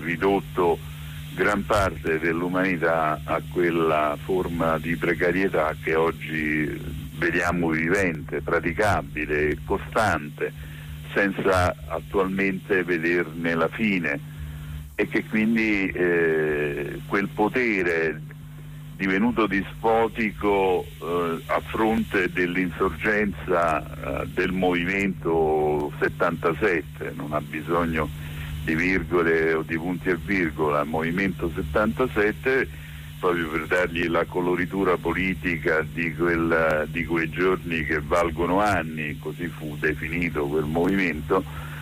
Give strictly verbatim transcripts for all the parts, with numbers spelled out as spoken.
ridotto gran parte dell'umanità a quella forma di precarietà che oggi vediamo vivente, praticabile, costante, senza attualmente vederne la fine, e che quindi eh, quel potere divenuto dispotico eh, a fronte dell'insorgenza eh, del movimento settantasette, non ha bisogno di virgole o di punti e virgola, movimento settantasette, proprio per dargli la coloritura politica di, quel, di quei giorni che valgono anni, così fu definito quel movimento.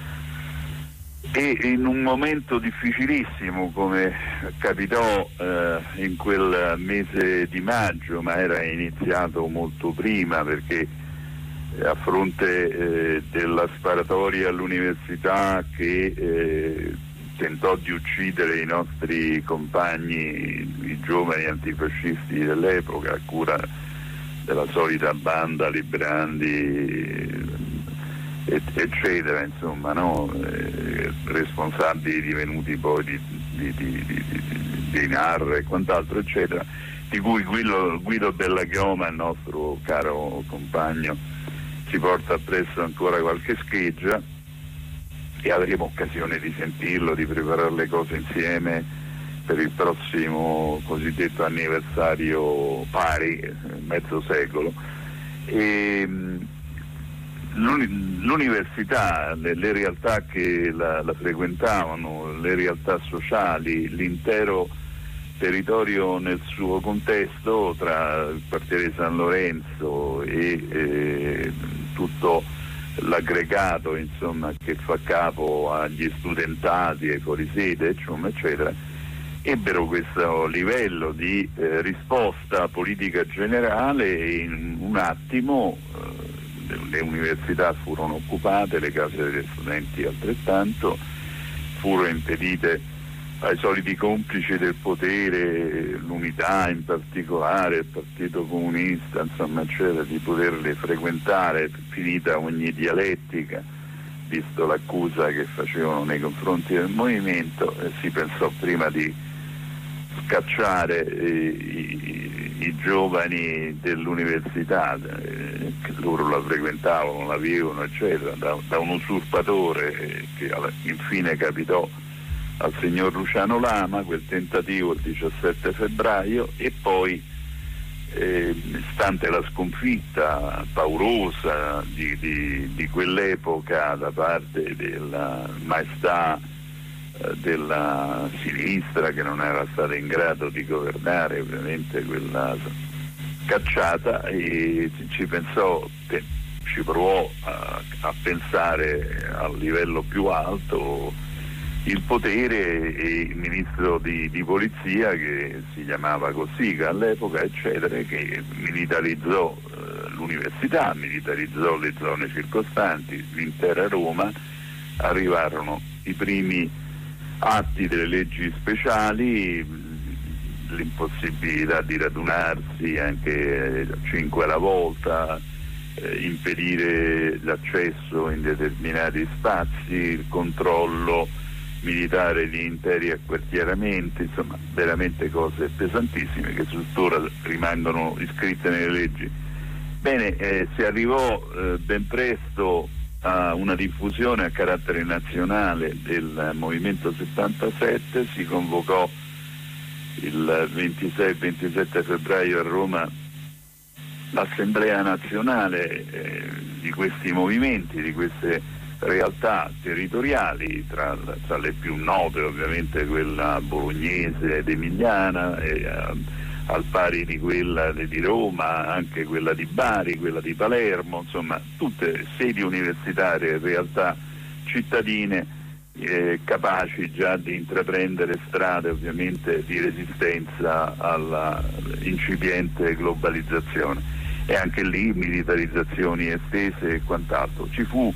E in un momento difficilissimo, come capitò eh, in quel mese di maggio, ma era iniziato molto prima, perché eh, a fronte eh, della sparatoria all'università che eh, tentò di uccidere i nostri compagni, i giovani antifascisti dell'epoca, a cura della solita banda Librandi, eccetera, insomma, no? eh, responsabili divenuti poi di, di, di, di, di, di Narra e quant'altro, eccetera, di cui Guido, Guido Della Chioma, il nostro caro compagno, si porta appresso ancora qualche scheggia, e avremo occasione di sentirlo, di preparare le cose insieme per il prossimo cosiddetto anniversario pari, mezzo secolo. E, l'università, le, le realtà che la, la frequentavano, le realtà sociali, l'intero territorio nel suo contesto, tra il quartiere San Lorenzo e eh, tutto l'aggregato, insomma, che fa capo agli studentati, ai fuorisede, eccetera, eccetera, ebbero questo livello di eh, risposta politica generale, e in un attimo eh, le università furono occupate, le case degli studenti altrettanto, furono impedite ai soliti complici del potere, l'Unità in particolare, il Partito Comunista, insomma, eccetera, di poterle frequentare, finita ogni dialettica, visto l'accusa che facevano nei confronti del movimento. E si pensò prima di scacciare eh, i, i giovani dell'università, eh, che loro la frequentavano, la vivevano, eccetera, da, da un usurpatore eh, che alla, infine capitò al signor Luciano Lama, quel tentativo il diciassette febbraio, e poi eh, stante la sconfitta paurosa di, di, di quell'epoca da parte della maestà della sinistra, che non era stata in grado di governare ovviamente quella cacciata, e ci pensò, ci provò a, a pensare a livello più alto il potere, e il ministro di, di polizia, che si chiamava Cossiga all'epoca, eccetera, che militarizzò eh, l'università, militarizzò le zone circostanti, l'intera Roma. Arrivarono i primi atti delle leggi speciali, l'impossibilità di radunarsi anche cinque alla volta, eh, impedire l'accesso in determinati spazi, il controllo militare di interi acquartieramenti, insomma veramente cose pesantissime che tuttora rimangono iscritte nelle leggi. Bene, eh, si arrivò eh, ben presto a una diffusione a carattere nazionale del movimento settantasette, si convocò il ventisei ventisette febbraio a Roma l'assemblea nazionale eh, di questi movimenti, di queste realtà territoriali, tra, tra le più note ovviamente quella bolognese ed emiliana, e, eh, al pari di quella di Roma, anche quella di Bari, quella di Palermo, insomma tutte sedi universitarie, realtà cittadine eh, capaci già di intraprendere strade ovviamente di resistenza alla incipiente globalizzazione, e anche lì militarizzazioni estese e quant'altro. Ci fu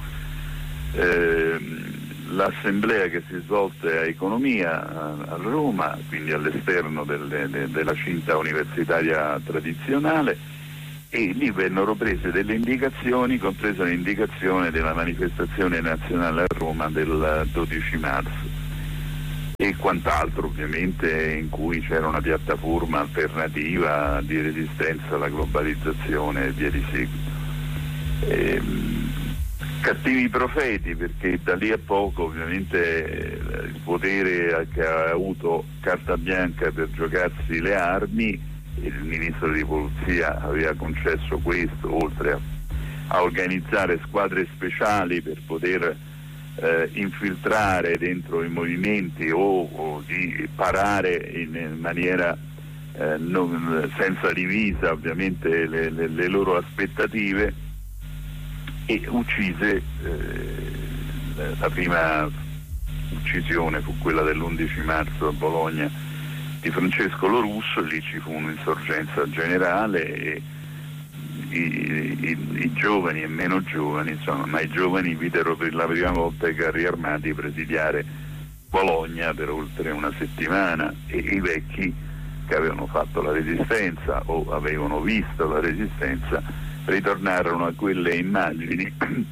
eh, l'assemblea che si svolse a Economia a Roma, quindi all'esterno delle, de, della cinta universitaria tradizionale, e lì vennero prese delle indicazioni, compresa l'indicazione della manifestazione nazionale a Roma del dodici marzo. e quant'altro, ovviamente, in cui c'era una piattaforma alternativa di resistenza alla globalizzazione e via di seguito. Ehm, cattivi profeti, perché da lì a poco ovviamente il potere che ha avuto carta bianca per giocarsi le armi, il ministro di polizia aveva concesso questo, oltre a, a organizzare squadre speciali per poter Eh, infiltrare dentro i movimenti o, o di parare in, in maniera eh, non, senza divisa ovviamente le, le, le loro aspettative, e uccise eh, la prima uccisione fu quella dell'undici marzo a Bologna di Francesco Lorusso. Lì ci fu un'insorgenza generale e I, i, i giovani e meno giovani, insomma, ma i giovani videro per la prima volta i carri armati presidiare Bologna per oltre una settimana, e i vecchi che avevano fatto la resistenza o avevano visto la resistenza ritornarono a quelle immagini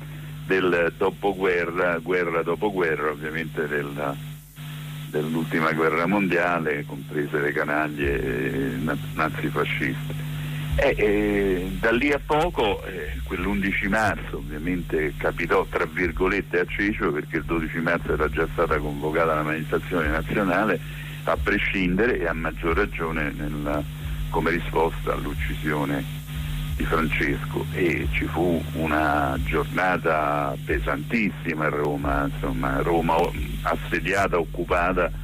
del dopoguerra, guerra dopo guerra, ovviamente della, dell'ultima guerra mondiale, comprese le canaglie nazifasciste. E, e da lì a poco, eh, quell'undici marzo ovviamente capitò tra virgolette a Ceccio, perché il dodici marzo era già stata convocata la manifestazione nazionale, a prescindere e a maggior ragione nella, come risposta all'uccisione di Francesco, e ci fu una giornata pesantissima a Roma, insomma, Roma assediata, occupata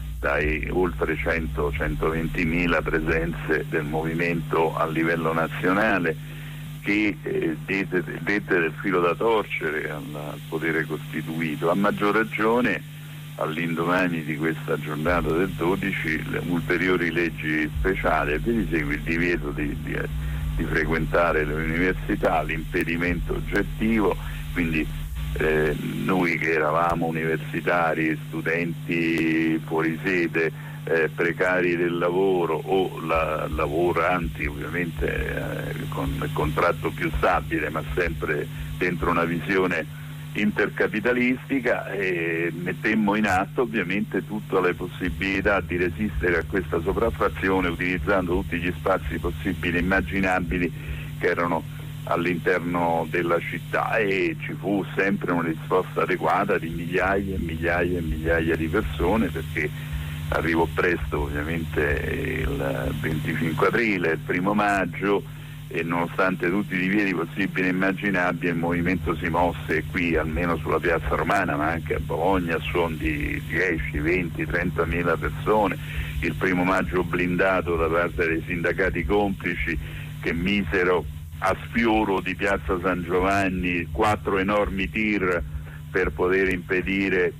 dai oltre cento centoventimila presenze del movimento a livello nazionale, che eh, dette, dette del filo da torcere al, al potere costituito. A maggior ragione all'indomani di questa giornata del dodici, le ulteriori leggi speciali, e vi segue il divieto di, di, di frequentare le università, l'impedimento oggettivo, quindi Eh, noi che eravamo universitari, studenti fuori sede, eh, precari del lavoro o la, lavoranti ovviamente eh, con contratto più stabile, ma sempre dentro una visione intercapitalistica, e mettemmo in atto ovviamente tutte le possibilità di resistere a questa sopraffazione, utilizzando tutti gli spazi possibili e immaginabili che erano all'interno della città, e ci fu sempre una risposta adeguata di migliaia e migliaia e migliaia di persone, perché arrivò presto ovviamente il venticinque aprile, il primo maggio, e nonostante tutti i divieti possibili e immaginabili il movimento si mosse, e qui almeno sulla piazza Romana, ma anche a Bologna, a suon di dieci, venti, trentamila persone. Il primo maggio blindato da parte dei sindacati complici, che misero a sfioro di piazza San Giovanni quattro enormi tir per poter impedire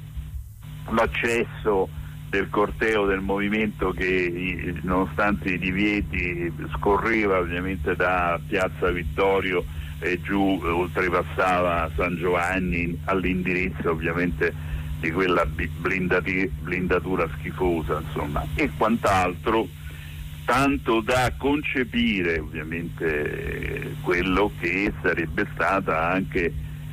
l'accesso del corteo del movimento, che nonostante i divieti scorreva ovviamente da piazza Vittorio e giù, oltrepassava San Giovanni all'indirizzo ovviamente di quella blindati, blindatura schifosa, insomma, e quant'altro, tanto da concepire ovviamente quello che sarebbe stata anche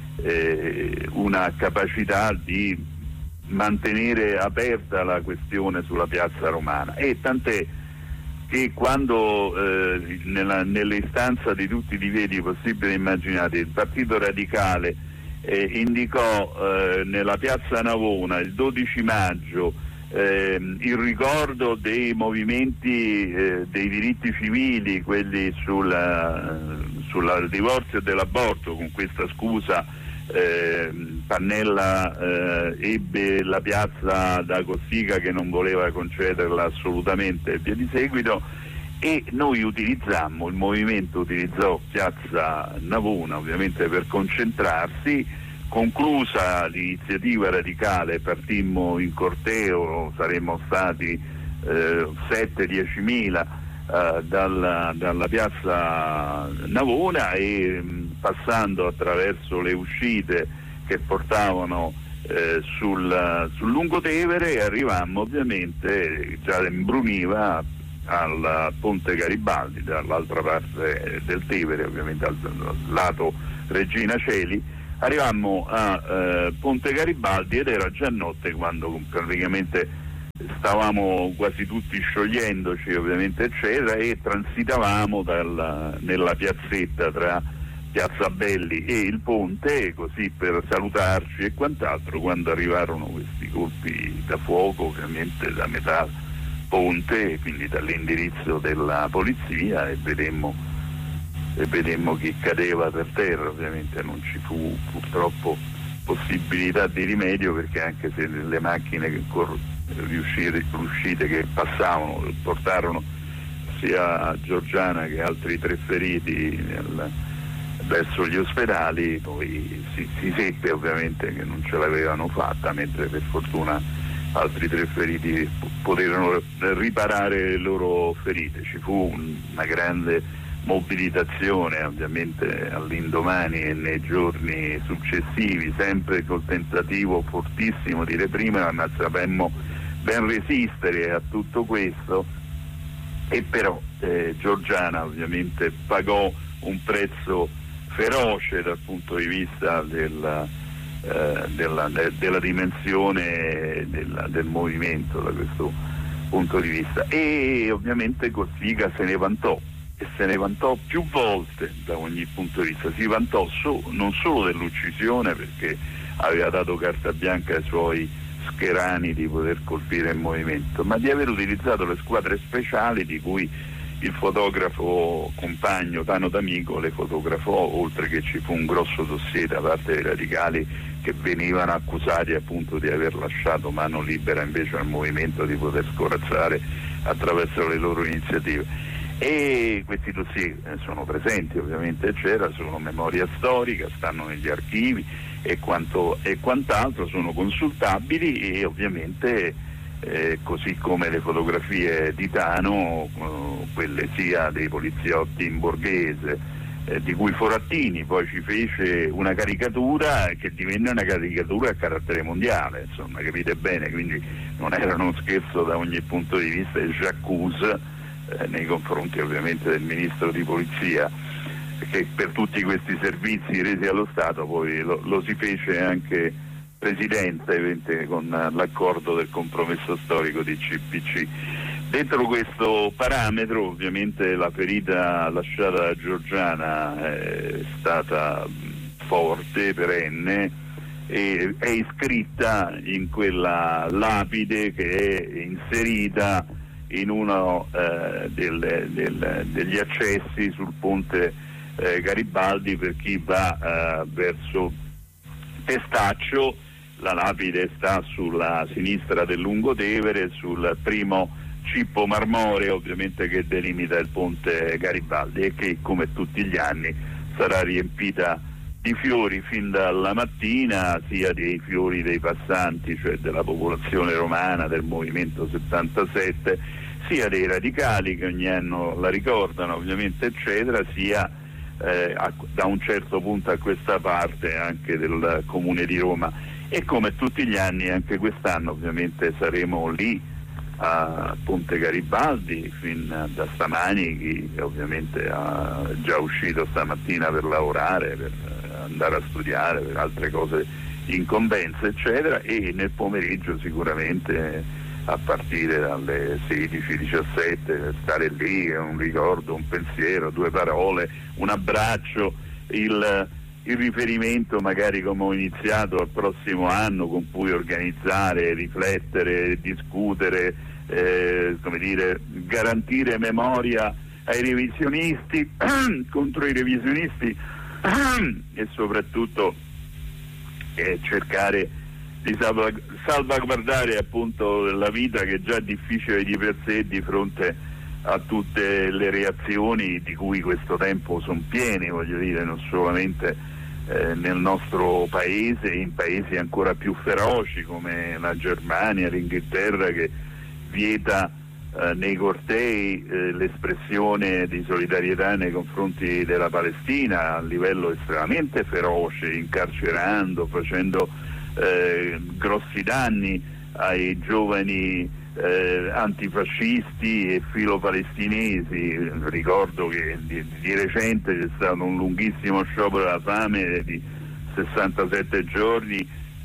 eh, una capacità di mantenere aperta la questione sulla piazza Romana. E tant'è che quando eh, nella, nell'istanza di tutti i divieti possibili e immaginati, il Partito Radicale eh, indicò eh, nella piazza Navona il dodici maggio Eh, il ricordo dei movimenti eh, dei diritti civili, quelli sul sul divorzio e dell'aborto. Con questa scusa eh, Pannella eh, ebbe la piazza da Cossiga, che non voleva concederla assolutamente, e via di seguito, e noi utilizzammo, il movimento utilizzò piazza Navona ovviamente per concentrarsi. Conclusa l'iniziativa radicale, partimmo in corteo, saremmo stati eh, sette diecimila eh, dalla, dalla piazza Navona, e mh, passando attraverso le uscite che portavano eh, sul, sul Lungotevere, arrivammo ovviamente, già imbruniva, al Ponte Garibaldi, dall'altra parte del Tevere, ovviamente al, al lato Regina Coeli. Arrivammo a eh, Ponte Garibaldi ed era già notte quando praticamente stavamo quasi tutti sciogliendoci ovviamente eccetera, e transitavamo dalla, nella piazzetta tra Piazza Belli e il ponte, così per salutarci e quant'altro, quando arrivarono questi colpi da fuoco ovviamente da metà ponte, quindi dall'indirizzo della polizia, e vedemmo, e vedemmo chi cadeva per terra. Ovviamente non ci fu purtroppo possibilità di rimedio, perché anche se le macchine che cor- riuscite, riuscite che passavano portarono sia a Giorgiana che altri tre feriti nel, verso gli ospedali, poi si, si seppe ovviamente che non ce l'avevano fatta, mentre per fortuna altri tre feriti poterono riparare le loro ferite. Ci fu una grande mobilitazione ovviamente all'indomani e nei giorni successivi, sempre col tentativo fortissimo di reprimere, ma sapemmo ben resistere a tutto questo, e però eh, Giorgiana ovviamente pagò un prezzo feroce dal punto di vista della, eh, della, de, della dimensione della, del movimento da questo punto di vista, e ovviamente Cossiga se ne vantò, e se ne vantò più volte da ogni punto di vista. Si vantò so, non solo dell'uccisione, perché aveva dato carta bianca ai suoi scherani di poter colpire il movimento, ma di aver utilizzato le squadre speciali di cui il fotografo compagno Tano D'Amico le fotografò, oltre che ci fu un grosso dossier da parte dei radicali che venivano accusati appunto di aver lasciato mano libera invece al movimento di poter scorazzare attraverso le loro iniziative. E questi dossier sono presenti ovviamente, c'era, sono memoria storica, stanno negli archivi e, quanto, e quant'altro, sono consultabili, e ovviamente Eh, così come le fotografie di Tano, eh, quelle sia dei poliziotti in borghese, eh, di cui Forattini poi ci fece una caricatura che divenne una caricatura a carattere mondiale, insomma, capite bene, quindi non era uno scherzo da ogni punto di vista, e j'accuse eh, nei confronti ovviamente del ministro di polizia, che per tutti questi servizi resi allo Stato poi lo, lo si fece anche presidente con l'accordo del compromesso storico di C P C. Dentro questo parametro ovviamente la ferita lasciata da Giorgiana è stata forte, perenne, e è iscritta in quella lapide che è inserita in uno eh, del, del, degli accessi sul ponte eh, Garibaldi per chi va eh, verso Testaccio. La lapide sta sulla sinistra del Lungotevere, sul primo cippo marmoreo ovviamente che delimita il ponte Garibaldi, e che come tutti gli anni sarà riempita di fiori fin dalla mattina, sia dei fiori dei passanti, cioè della popolazione romana del movimento settantasette, sia dei radicali che ogni anno la ricordano ovviamente eccetera, sia eh, a, da un certo punto a questa parte anche del Comune di Roma. E come tutti gli anni anche quest'anno ovviamente saremo lì a Ponte Garibaldi fin da stamani, chi ovviamente è già uscito stamattina per lavorare, per andare a studiare, per altre cose, incombenze eccetera, e nel pomeriggio sicuramente a partire dalle sedici diciassette stare lì, è un ricordo, un pensiero, due parole, un abbraccio, il il riferimento magari come ho iniziato al prossimo anno, con cui organizzare, riflettere, discutere, eh, come dire, garantire memoria ai revisionisti contro i revisionisti e soprattutto eh, cercare di salvag- salvaguardare appunto la vita, che è già difficile di per sé di fronte a tutte le reazioni di cui questo tempo sono pieni, voglio dire, non solamente eh, nel nostro paese, in paesi ancora più feroci come la Germania, l'Inghilterra, che vieta eh, nei cortei eh, l'espressione di solidarietà nei confronti della Palestina a livello estremamente feroce, incarcerando, facendo eh, grossi danni ai giovani Eh, antifascisti e filopalestinesi. Ricordo che di, di recente c'è stato un lunghissimo sciopero della fame di sessantasette giorni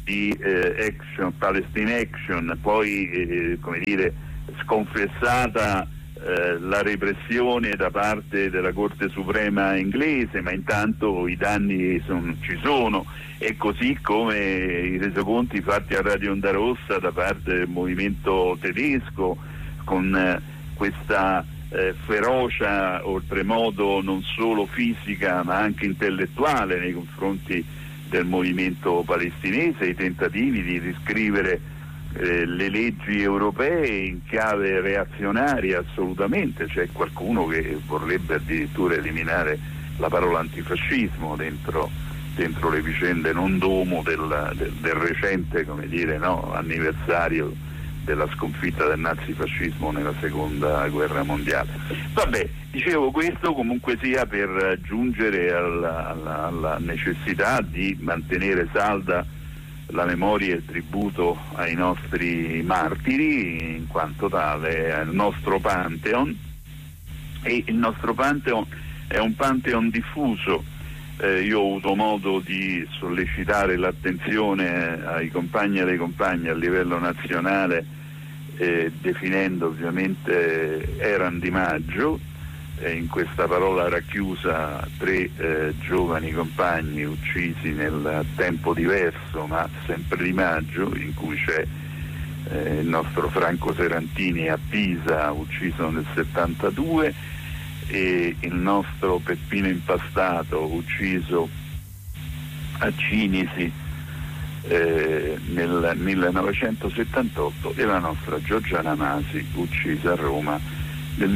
di eh, Action, Palestine Action, poi eh, come dire, sconfessata eh, la repressione da parte della Corte Suprema inglese, ma intanto i danni son, ci sono, e così come i resoconti fatti a Radio Onda Rossa da parte del movimento tedesco, con eh, questa eh, ferocia oltremodo non solo fisica ma anche intellettuale nei confronti del movimento palestinese, i tentativi di riscrivere eh, le leggi europee in chiave reazionaria. Assolutamente c'è qualcuno che vorrebbe addirittura eliminare la parola antifascismo dentro, dentro le vicende non domo del, del, del recente, come dire, no, anniversario della sconfitta del nazifascismo nella seconda guerra mondiale. Vabbè, dicevo questo comunque sia per giungere alla, alla, alla necessità di mantenere salda la memoria e il tributo ai nostri martiri, in quanto tale al nostro Pantheon, e il nostro Pantheon è un Pantheon diffuso. Eh, io ho avuto modo di sollecitare l'attenzione ai compagni e alle compagne a livello nazionale, eh, definendo ovviamente Eran Di Maggio, eh, in questa parola racchiusa tre eh, giovani compagni uccisi nel tempo diverso ma sempre Di Maggio, in cui c'è eh, il nostro Franco Serantini a Pisa, ucciso nel settantadue, e il nostro Peppino Impastato, ucciso a Cinisi eh, nel millenovecentosettantotto, e la nostra Giorgiana Masi, uccisa a Roma nel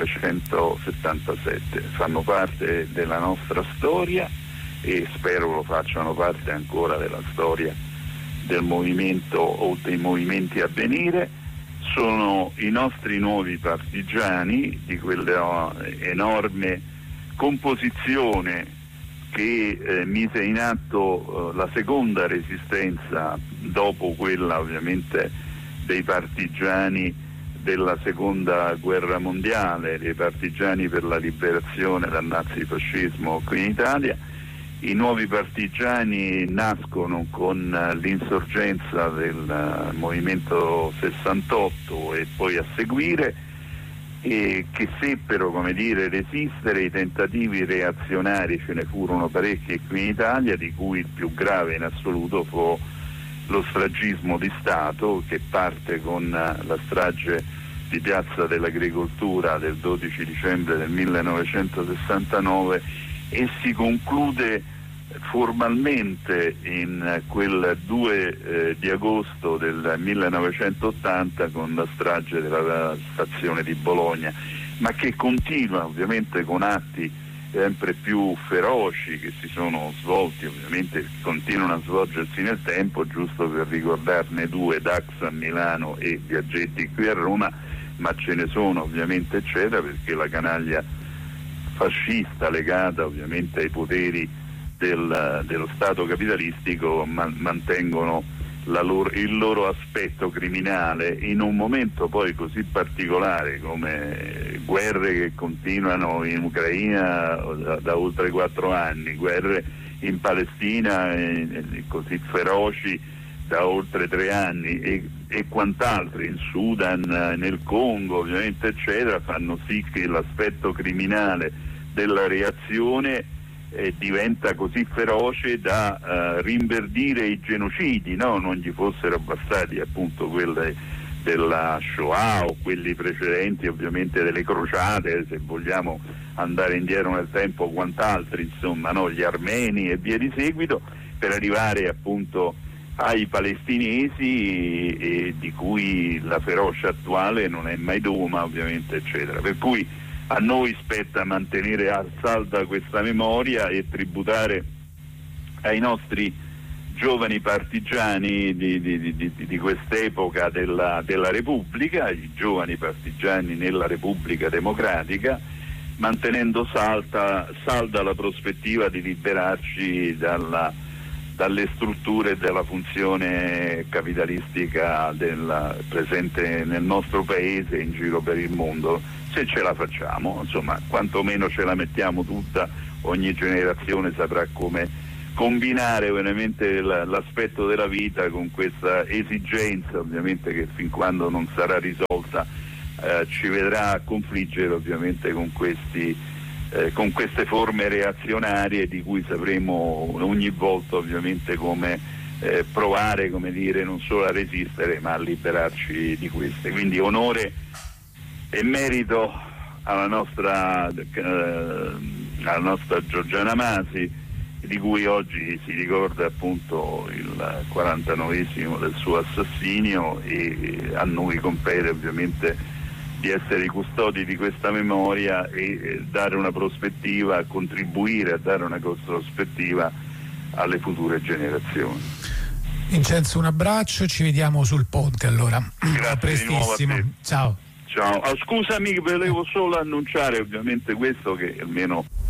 millenovecentosettantasette. Fanno parte della nostra storia e spero lo facciano parte ancora della storia del movimento o dei movimenti a venire. Sono i nostri nuovi partigiani di quella enorme composizione che eh, mise in atto eh, la seconda resistenza dopo quella ovviamente dei partigiani della seconda guerra mondiale, dei partigiani per la liberazione dal nazifascismo qui in Italia. I nuovi partigiani nascono con l'insorgenza del movimento sessantotto e poi a seguire, e che seppero, come dire, resistere i tentativi reazionari. Ce ne furono parecchi qui in Italia, di cui il più grave in assoluto fu lo stragismo di Stato, che parte con la strage di Piazza dell'Agricoltura del dodici dicembre del millenovecentosessantanove e si conclude formalmente in quel due eh, di agosto del millenovecentottanta con la strage della stazione di Bologna, ma che continua ovviamente con atti sempre più feroci che si sono svolti, ovviamente continuano a svolgersi nel tempo. Giusto per ricordarne due, Dax a Milano e Biaggetti qui a Roma, ma ce ne sono ovviamente eccetera, perché la canaglia fascista legata ovviamente ai poteri del, dello Stato capitalistico man, mantengono la loro, il loro aspetto criminale in un momento poi così particolare come guerre che continuano in Ucraina da, da oltre quattro anni, guerre in Palestina eh, così feroci da oltre tre anni e, e quant'altro, in Sudan, nel Congo ovviamente eccetera, fanno sì che l'aspetto criminale della reazione eh, diventa così feroce da uh, rinverdire i genocidi, no? Non gli fossero bastati appunto quelli della Shoah o quelli precedenti ovviamente delle crociate, se vogliamo andare indietro nel tempo, quant'altro, insomma, no? Gli armeni e via di seguito, per arrivare appunto ai palestinesi, e di cui la ferocia attuale non è mai doma ovviamente eccetera. Per cui a noi spetta mantenere a salda questa memoria e tributare ai nostri giovani partigiani di, di, di, di quest'epoca della, della Repubblica, i giovani partigiani nella Repubblica Democratica, mantenendo salda, salda la prospettiva di liberarci dalla, dalle strutture della funzione capitalistica della, presente nel nostro paese e in giro per il mondo. Se ce la facciamo, insomma, quantomeno ce la mettiamo tutta, ogni generazione saprà come, combinare veramente la, l'aspetto della vita con questa esigenza, ovviamente, che fin quando non sarà risolta eh, ci vedrà confliggere ovviamente con questi eh, con queste forme reazionarie di cui sapremo ogni volta ovviamente come eh, provare, come dire, non solo a resistere ma a liberarci di queste. Quindi onore e merito alla nostra eh, alla nostra Giorgiana Masi, di cui oggi si ricorda appunto il quarantanovesimo del suo assassinio, e a noi compete ovviamente di essere i custodi di questa memoria e dare una prospettiva, contribuire a dare una prospettiva alle future generazioni. Vincenzo, un abbraccio, ci vediamo sul ponte allora. Grazie, a prestissimo. di nuovo a te. Ciao. Ciao. Oh, scusami, volevo solo annunciare ovviamente questo, che almeno